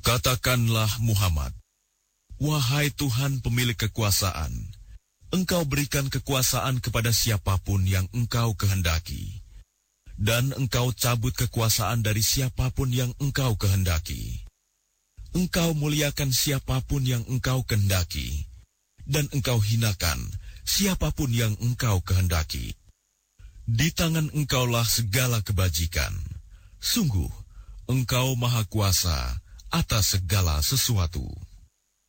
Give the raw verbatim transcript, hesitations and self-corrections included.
Katakanlah Muhammad, wahai Tuhan pemilik kekuasaan, Engkau berikan kekuasaan kepada siapapun yang Engkau kehendaki, dan Engkau cabut kekuasaan dari siapapun yang Engkau kehendaki. Engkau muliakan siapapun yang Engkau kehendaki, dan Engkau hinakan siapapun yang Engkau kehendaki. Di tangan Engkaulah segala kebajikan. Sungguh, Engkau Maha Kuasa atas segala sesuatu.